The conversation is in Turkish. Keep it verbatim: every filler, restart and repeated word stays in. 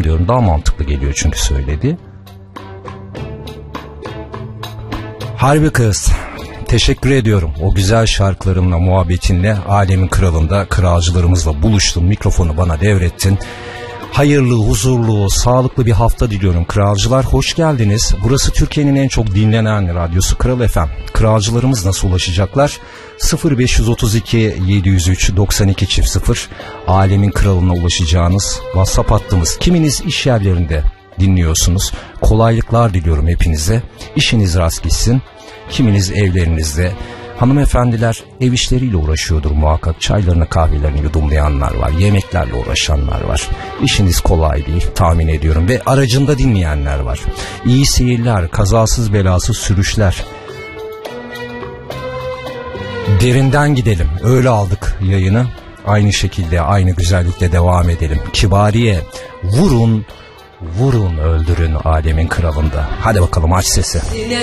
açalım diyorum. Daha mantıklı geliyor çünkü söyledi. Harbi kız, teşekkür ediyorum. O güzel şarkılarınla, muhabbetinle Alemin Kralı'nda kralcılarımızla buluştun. Mikrofonu bana devrettin. Hayırlı, huzurlu, sağlıklı bir hafta diliyorum kralcılar. Hoş geldiniz. Burası Türkiye'nin en çok dinlenen radyosu Kral F M. Kralcılarımız nasıl ulaşacaklar? sıfır beş otuz iki yedi yüz üç doksan iki çift sıfır Alemin Kralı'na ulaşacağınız WhatsApp hattımız. Kiminiz iş yerlerinde dinliyorsunuz. Kolaylıklar diliyorum hepinize. İşiniz rast gitsin. Kiminiz evlerinizde. Hanımefendiler ev işleriyle uğraşıyordur muhakkak. Çaylarını kahvelerini yudumlayanlar var. Yemeklerle uğraşanlar var. İşiniz kolay değil tahmin ediyorum. Ve aracında dinleyenler var. İyi seyirler, kazasız belasız sürüşler. Derinden gidelim. Öyle aldık yayını. Aynı şekilde, aynı güzellikle devam edelim. Kibariye, vurun, vurun öldürün Alemin Kralı'nda. Hadi bakalım aç sesi.